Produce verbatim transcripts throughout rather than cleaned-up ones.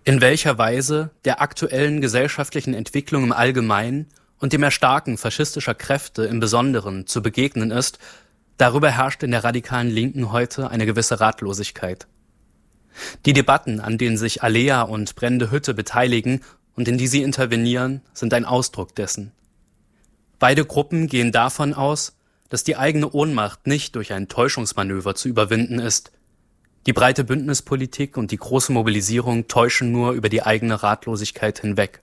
In welcher Weise der aktuellen gesellschaftlichen Entwicklung im Allgemeinen und dem Erstarken faschistischer Kräfte im Besonderen zu begegnen ist, darüber herrscht in der radikalen Linken heute eine gewisse Ratlosigkeit. Die Debatten, an denen sich Alea und Brennende Hütte beteiligen und in die sie intervenieren, sind ein Ausdruck dessen. Beide Gruppen gehen davon aus, dass die eigene Ohnmacht nicht durch ein Täuschungsmanöver zu überwinden ist. Die breite Bündnispolitik und die große Mobilisierung täuschen nur über die eigene Ratlosigkeit hinweg.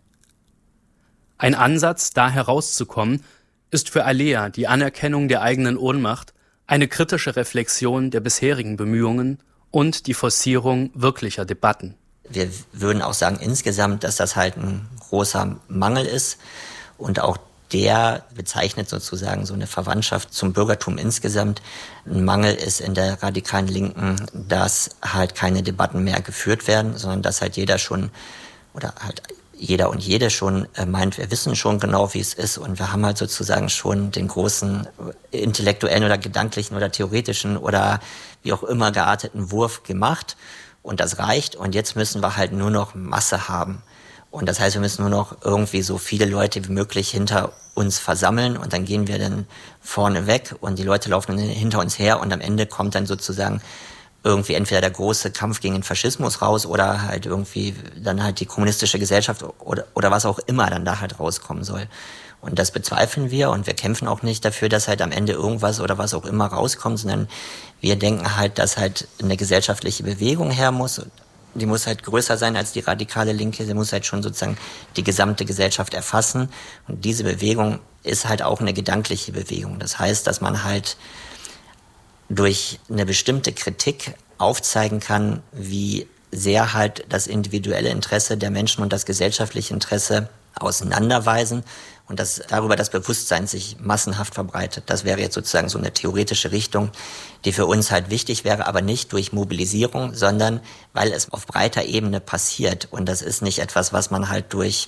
Ein Ansatz, da herauszukommen, ist für Alea die Anerkennung der eigenen Ohnmacht, eine kritische Reflexion der bisherigen Bemühungen und die Forcierung wirklicher Debatten. Wir würden auch sagen insgesamt, dass das halt ein großer Mangel ist und auch der bezeichnet sozusagen so eine Verwandtschaft zum Bürgertum insgesamt. Ein Mangel ist in der radikalen Linken, dass halt keine Debatten mehr geführt werden, sondern dass halt jeder schon oder halt jeder und jede schon meint, wir wissen schon genau, wie es ist und wir haben halt sozusagen schon den großen intellektuellen oder gedanklichen oder theoretischen oder wie auch immer gearteten Wurf gemacht und das reicht und jetzt müssen wir halt nur noch Masse haben. Und das heißt, wir müssen nur noch irgendwie so viele Leute wie möglich hinter uns versammeln und dann gehen wir dann vorne weg und die Leute laufen hinter uns her und am Ende kommt dann sozusagen irgendwie entweder der große Kampf gegen den Faschismus raus oder halt irgendwie dann halt die kommunistische Gesellschaft oder, oder was auch immer dann da halt rauskommen soll. Und das bezweifeln wir und wir kämpfen auch nicht dafür, dass halt am Ende irgendwas oder was auch immer rauskommt, sondern wir denken halt, dass halt eine gesellschaftliche Bewegung her muss. Die muss halt größer sein als die radikale Linke, sie muss halt schon sozusagen die gesamte Gesellschaft erfassen. Und diese Bewegung ist halt auch eine gedankliche Bewegung. Das heißt, dass man halt durch eine bestimmte Kritik aufzeigen kann, wie sehr halt das individuelle Interesse der Menschen und das gesellschaftliche Interesse auseinanderweisen und dass darüber das Bewusstsein sich massenhaft verbreitet. Das wäre jetzt sozusagen so eine theoretische Richtung, die für uns halt wichtig wäre, aber nicht durch Mobilisierung, sondern weil es auf breiter Ebene passiert. Und das ist nicht etwas, was man halt durch,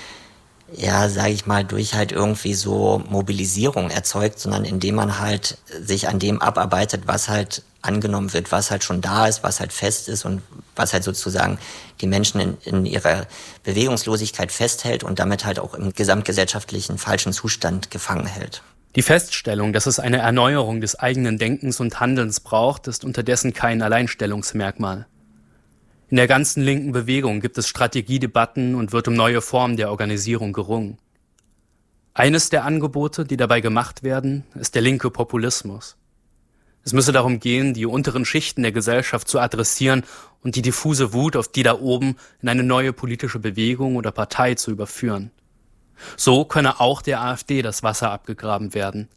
ja, sage ich mal, durch halt irgendwie so Mobilisierung erzeugt, sondern indem man halt sich an dem abarbeitet, was halt angenommen wird, was halt schon da ist, was halt fest ist und was halt sozusagen die Menschen in, in ihrer Bewegungslosigkeit festhält und damit halt auch im gesamtgesellschaftlichen falschen Zustand gefangen hält. Die Feststellung, dass es eine Erneuerung des eigenen Denkens und Handelns braucht, ist unterdessen kein Alleinstellungsmerkmal. In der ganzen linken Bewegung gibt es Strategiedebatten und wird um neue Formen der Organisierung gerungen. Eines der Angebote, die dabei gemacht werden, ist der linke Populismus. Es müsse darum gehen, die unteren Schichten der Gesellschaft zu adressieren und die diffuse Wut auf die da oben in eine neue politische Bewegung oder Partei zu überführen. So könne auch der AfD das Wasser abgegraben werden.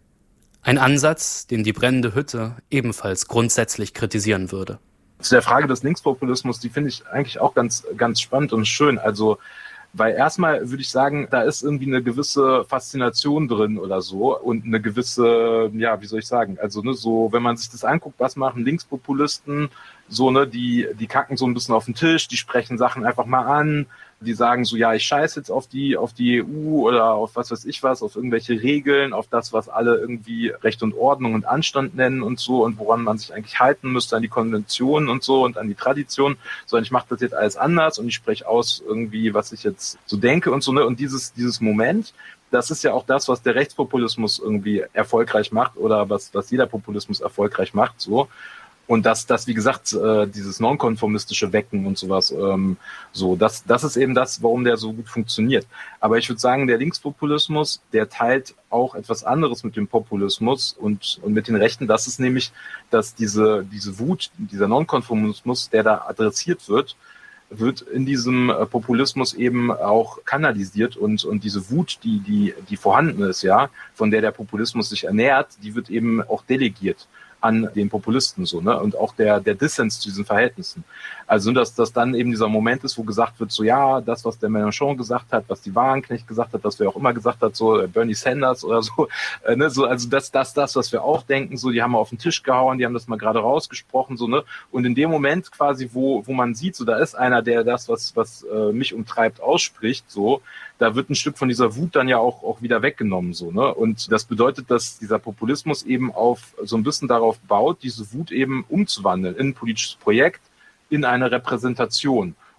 Ein Ansatz, den die Brennende Hütte ebenfalls grundsätzlich kritisieren würde. Zu der Frage des Linkspopulismus, die finde ich eigentlich auch ganz, ganz spannend und schön. Also, weil erstmal würde ich sagen, da ist irgendwie eine gewisse Faszination drin oder so und eine gewisse, ja, wie soll ich sagen, also ne, so, wenn man sich das anguckt, was machen Linkspopulisten, so, ne, die, die kacken so ein bisschen auf den Tisch, die sprechen Sachen einfach mal an, die sagen so, ja, ich scheiße jetzt auf die, auf die E U oder auf was weiß ich was, auf irgendwelche Regeln, auf das, was alle irgendwie Recht und Ordnung und Anstand nennen und so und woran man sich eigentlich halten müsste, an die Konventionen und so und an die Tradition, sondern ich mache das jetzt alles anders und ich spreche aus irgendwie, was ich jetzt so denke und so, ne, und dieses, dieses Moment, das ist ja auch das, was der Rechtspopulismus irgendwie erfolgreich macht oder was, was jeder Populismus erfolgreich macht, so. Und das, das wie gesagt, äh, dieses nonkonformistische Wecken und sowas, ähm, so, das, das ist eben das, warum der so gut funktioniert. Aber ich würde sagen, der Linkspopulismus, der teilt auch etwas anderes mit dem Populismus und, und mit den Rechten. Das ist nämlich, dass diese, diese Wut, dieser Nonkonformismus, der da adressiert wird, wird in diesem Populismus eben auch kanalisiert und, und diese Wut, die, die, die vorhanden ist, ja, von der der Populismus sich ernährt, die wird eben auch delegiert an den Populisten, so, ne, und auch der, der Dissens zu diesen Verhältnissen. Also, dass das dann eben dieser Moment ist, wo gesagt wird, so, ja, das, was der Mélenchon gesagt hat, was die Wagenknecht gesagt hat, was wer auch immer gesagt hat, so, Bernie Sanders oder so, äh, ne, so, also das, das, das, was wir auch denken, so, die haben mal auf den Tisch gehauen, die haben das mal gerade rausgesprochen, so, ne, und in dem Moment quasi, wo, wo man sieht, so, da ist einer, der das, was, was äh, mich umtreibt, ausspricht, so, da wird ein Stück von dieser Wut dann ja auch, auch wieder weggenommen, so, ne, und das bedeutet, dass dieser Populismus eben auf, so ein bisschen darauf baut, diese Wut eben umzuwandeln in ein politisches Projekt, in eine Repräsentation.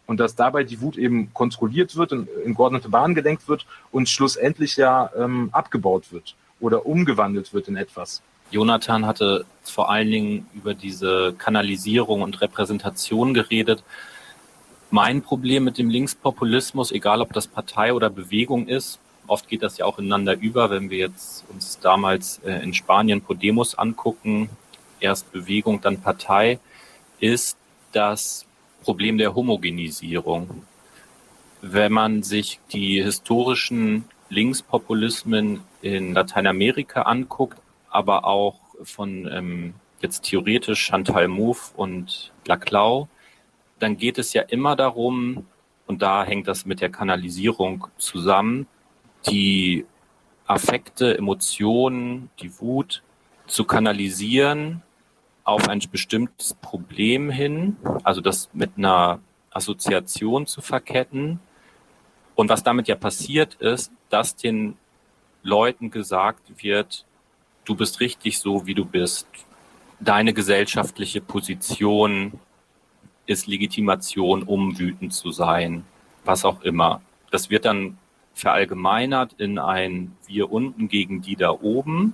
Und dass dabei die Wut eben kontrolliert wird, in, in geordnete Bahnen gelenkt wird und schlussendlich ja ähm, abgebaut wird oder umgewandelt wird in etwas. Jonathan hatte vor allen Dingen über diese Kanalisierung und Repräsentation geredet. Mein Problem mit dem Linkspopulismus, egal ob das Partei oder Bewegung ist, oft geht das ja auch ineinander über, wenn wir jetzt uns damals äh, in Spanien Podemos angucken, erst Bewegung, dann Partei, ist das Problem der Homogenisierung. Wenn man sich die historischen Linkspopulismen in Lateinamerika anguckt, aber auch von ähm, jetzt theoretisch Chantal Mouffe und Laclau, dann geht es ja immer darum, und da hängt das mit der Kanalisierung zusammen, die Affekte, Emotionen, die Wut zu kanalisieren auf ein bestimmtes Problem hin, also das mit einer Assoziation zu verketten. Und was damit ja passiert ist, dass den Leuten gesagt wird, du bist richtig so, wie du bist. Deine gesellschaftliche Position ist Legitimation, um wütend zu sein, was auch immer. Das wird dann verallgemeinert in ein Wir unten gegen die da oben.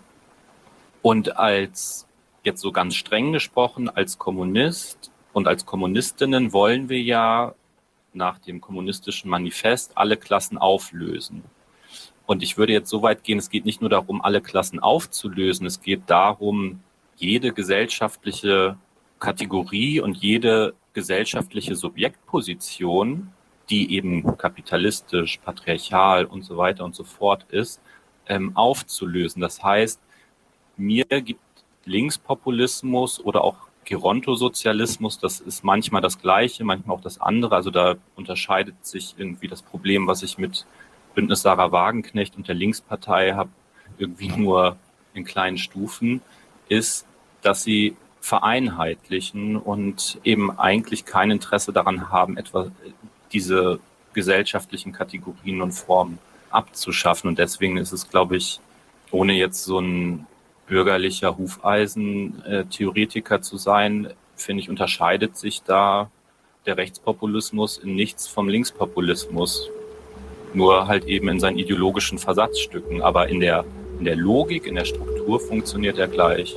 Und als, jetzt so ganz streng gesprochen, als Kommunist und als Kommunistinnen wollen wir ja nach dem kommunistischen Manifest alle Klassen auflösen. Und ich würde jetzt so weit gehen, es geht nicht nur darum, alle Klassen aufzulösen, es geht darum, jede gesellschaftliche Kategorie und jede gesellschaftliche Subjektposition, die eben kapitalistisch, patriarchal und so weiter und so fort ist, ähm, aufzulösen. Das heißt, mir gibt Linkspopulismus oder auch Gerontosozialismus, das ist manchmal das Gleiche, manchmal auch das andere. Also da unterscheidet sich irgendwie das Problem, was ich mit Bündnis Sarah Wagenknecht und der Linkspartei habe, irgendwie nur in kleinen Stufen, ist, dass sie vereinheitlichen und eben eigentlich kein Interesse daran haben, etwa diese gesellschaftlichen Kategorien und Formen abzuschaffen. Und deswegen ist es, glaube ich, ohne jetzt so ein bürgerlicher Hufeisen-Theoretiker zu sein, finde ich, unterscheidet sich da der Rechtspopulismus in nichts vom Linkspopulismus. Nur halt eben in seinen ideologischen Versatzstücken. Aber in der, in der Logik, in der Struktur funktioniert er gleich.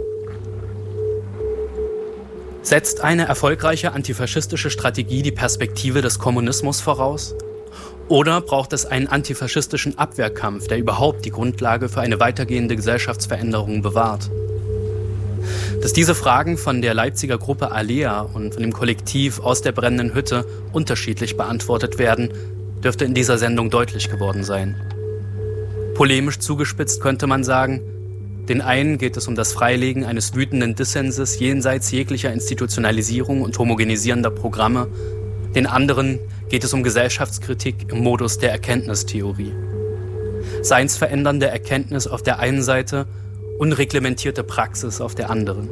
Setzt eine erfolgreiche antifaschistische Strategie die Perspektive des Kommunismus voraus? Oder braucht es einen antifaschistischen Abwehrkampf, der überhaupt die Grundlage für eine weitergehende Gesellschaftsveränderung bewahrt? Dass diese Fragen von der Leipziger Gruppe Alea und von dem Kollektiv Aus der brennenden Hütte unterschiedlich beantwortet werden, dürfte in dieser Sendung deutlich geworden sein. Polemisch zugespitzt könnte man sagen, den einen geht es um das Freilegen eines wütenden Dissenses jenseits jeglicher Institutionalisierung und homogenisierender Programme, den anderen geht es um Gesellschaftskritik im Modus der Erkenntnistheorie. Seinsverändernde Erkenntnis auf der einen Seite, unreglementierte Praxis auf der anderen.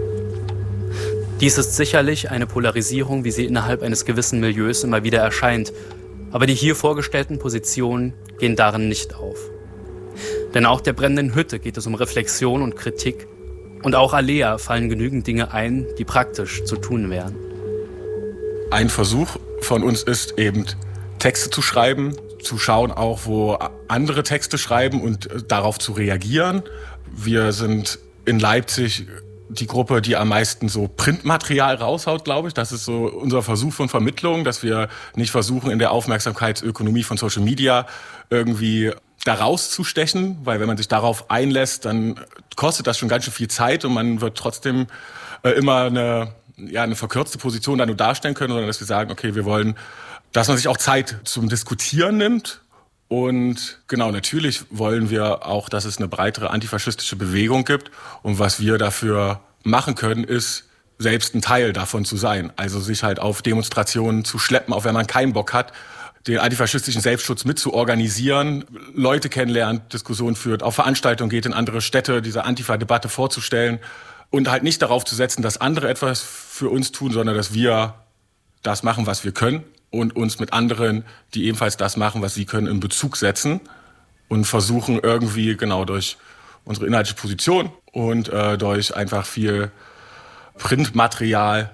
Dies ist sicherlich eine Polarisierung, wie sie innerhalb eines gewissen Milieus immer wieder erscheint, aber die hier vorgestellten Positionen gehen darin nicht auf. Denn auch der brennenden Hütte geht es um Reflexion und Kritik und auch Alea fallen genügend Dinge ein, die praktisch zu tun wären. Ein Versuch von uns ist eben, Texte zu schreiben, zu schauen auch, wo andere Texte schreiben und darauf zu reagieren. Wir sind in Leipzig die Gruppe, die am meisten so Printmaterial raushaut, glaube ich. Das ist so unser Versuch von Vermittlung, dass wir nicht versuchen, in der Aufmerksamkeitsökonomie von Social Media irgendwie da rauszustechen, weil wenn man sich darauf einlässt, dann kostet das schon ganz schön viel Zeit und man wird trotzdem äh, immer eine, ja, eine verkürzte Position da nur darstellen können, sondern dass wir sagen, okay, wir wollen, dass man sich auch Zeit zum Diskutieren nimmt. Und genau, natürlich wollen wir auch, dass es eine breitere antifaschistische Bewegung gibt. Und was wir dafür machen können, ist, selbst ein Teil davon zu sein. Also sich halt auf Demonstrationen zu schleppen, auch wenn man keinen Bock hat, den antifaschistischen Selbstschutz mit zu organisieren, Leute kennenlernt, Diskussionen führt, auf Veranstaltungen geht, in andere Städte, diese Antifa-Debatte vorzustellen und halt nicht darauf zu setzen, dass andere etwas für uns tun, sondern dass wir das machen, was wir können und uns mit anderen, die ebenfalls das machen, was sie können, in Bezug setzen und versuchen irgendwie genau durch unsere inhaltliche Position und äh, durch einfach viel Printmaterial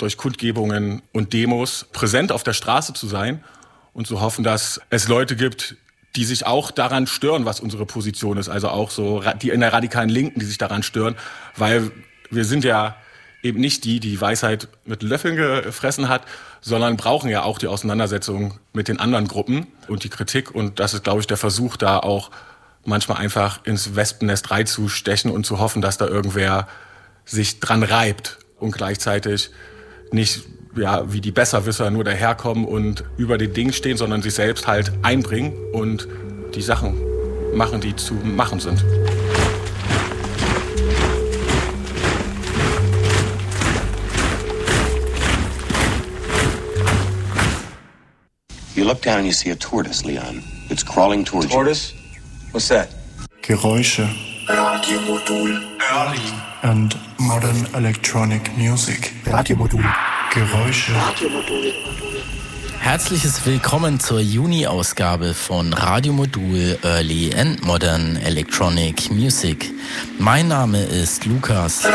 durch Kundgebungen und Demos präsent auf der Straße zu sein und zu hoffen, dass es Leute gibt, die sich auch daran stören, was unsere Position ist. Also auch so die in der radikalen Linken, die sich daran stören, weil wir sind ja eben nicht die, die die Weisheit mit Löffeln gefressen hat, sondern brauchen ja auch die Auseinandersetzung mit den anderen Gruppen und die Kritik. Und das ist, glaube ich, der Versuch, da auch manchmal einfach ins Wespennest reinzustechen und zu hoffen, dass da irgendwer sich dran reibt und gleichzeitig nicht ja, wie die Besserwisser nur daherkommen und über den Dingen stehen, sondern sich selbst halt einbringen und die Sachen machen, die zu machen sind. You look down and you see a tortoise, Leon. It's crawling towards you. Tortoise? What's that? Geräusche. Radiomodul. Early and modern electronic music. Radiomodul. Geräusche. Radiomodul. Herzliches Willkommen zur Juni-Ausgabe von Radiomodul Early and Modern Electronic Music. Mein Name ist Lukas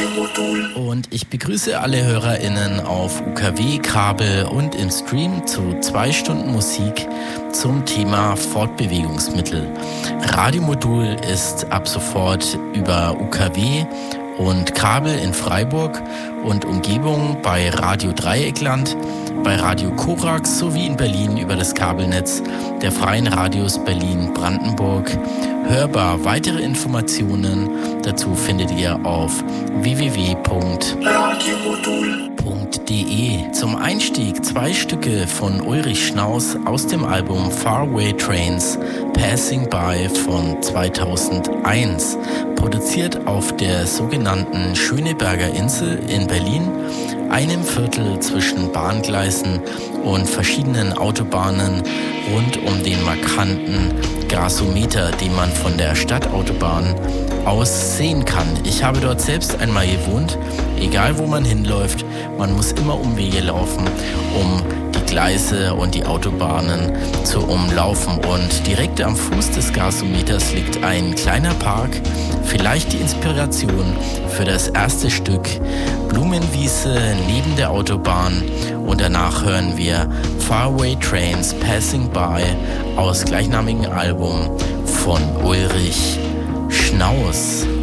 und ich begrüße alle HörerInnen auf U K W, Kabel und im Stream zu zwei Stunden Musik zum Thema Fortbewegungsmittel. Radiomodul ist ab sofort über U K W und Kabel in Freiburg und Umgebung bei Radio Dreieckland, bei Radio Korax sowie in Berlin über das Kabelnetz der Freien Radios Berlin-Brandenburg hörbar. Weitere Informationen dazu findet ihr auf w w w punkt radiomodul punkt d e. Zum Einstieg zwei Stücke von Ulrich Schnaus aus dem Album Faraway Trains Passing By von zweitausendeins, produziert auf der sogenannten Schöneberger Insel in Berlin, einem Viertel zwischen Bahngleisen und verschiedenen Autobahnen rund um den markanten Gasometer, den man von der Stadtautobahn aus sehen kann. Ich habe dort selbst einmal gewohnt. Egal wo man hinläuft, man muss immer Umwege laufen, um die Gleise und die Autobahnen zu umlaufen. Und direkt am Fuß des Gasometers liegt ein kleiner Park, vielleicht die Inspiration für das erste Stück Blumenwiese neben der Autobahn. Und danach hören wir Faraway Trains Passing By aus gleichnamigen Album von Ulrich Schnaus.